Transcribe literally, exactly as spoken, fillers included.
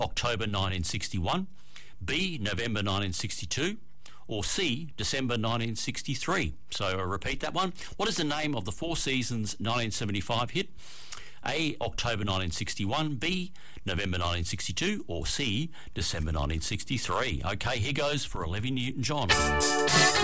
October nineteen sixty-one, B, November nineteen sixty-two, or C, December nineteen sixty-three? So I'll repeat that one. What is the name of the Four Seasons nineteen seventy-five hit? A, October nineteen sixty-one, B, November nineteen sixty-two, or C, December nineteen sixty-three? Okay, here goes for Olivia Newton-John.